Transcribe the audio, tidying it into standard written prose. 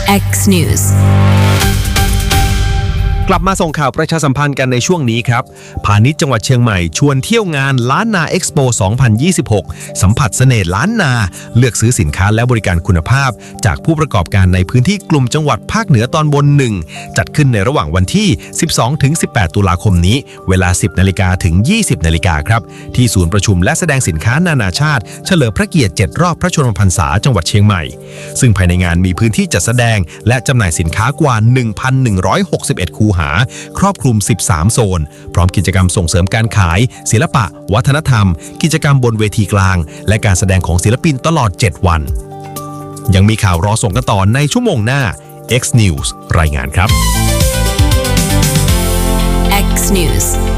X News กลับมาส่งข่าวประชาสัมพันธ์กันในช่วงนี้ครับพาณิชย์จังหวัดเชียงใหม่ชวนเที่ยวงานล้านนาเอ็กซ์โป 2026 สัมผัสเสน่ห์ล้านนาเลือกซื้อสินค้าและบริการคุณภาพจากผู้ประกอบการในพื้นที่กลุ่มจังหวัดภาคเหนือตอนบน 1 จัดขึ้นในระหว่างวันที่ 12-18 ตุลาคมนี้เวลา 10 นาฬิกาถึง 20 นาฬิกาครับที่ศูนย์ประชุมและแสดงสินค้านานาชาติเฉลิมพระเกียรติ 7 รอบพระชนมพรรษาจังหวัดเชียงใหม่ซึ่งภายในงานมีพื้นที่จัดแสดงและจำหน่ายสินค้ากว่า 1,161 คูหาครอบคลุม 13 โซนพร้อมกิจกรรมส่งเสริมการขายศิลปะวัฒนธรรมกิจกรรมบนเวทีกลางและการแสดงของศิลปินตลอด 7 วันยังมีข่าวรอส่งกันต่อในชั่วโมงหน้า X News รายงานครับ X News